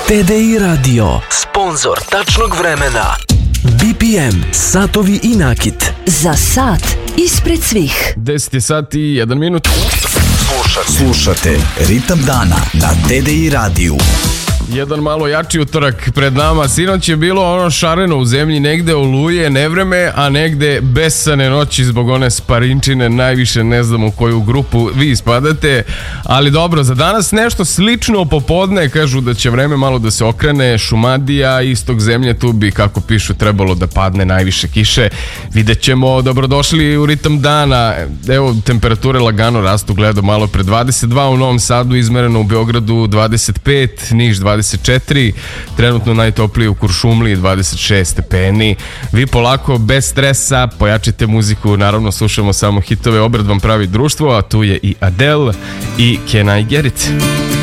TDI Radio, sponzor tačnog vremena. BPM, satovi i nakit. Za sat ispred svih. 10 sati i 1 minut. Slušate Ritam dana na TDI radiju. Jedan malo jači utorak pred nama. Sinoć je bilo ono šareno u zemlji, negde oluje, nevreme, a negde besane noći zbog one sparinčine. Najviše ne znam u koju grupu vi spadate, ali dobro, za danas nešto slično popodne. Kažu da će vreme malo da se okrene. Šumadija, istok zemlje, tu bi, kako pišu, trebalo da padne najviše kiše. Vidjet ćemo. Dobrodošli u Ritam dana. Evo, temperature lagano rastu, gledam malo pre 22 u Novom Sadu, izmereno u Beogradu 25, Niš 24, trenutno najtoplije u Kuršumliji 26 stepeni. Vi polako, bez stresa, pojačite muziku, naravno slušamo samo hitove, obred vam pravi društvo, a tu je i Adele i Can I Get It?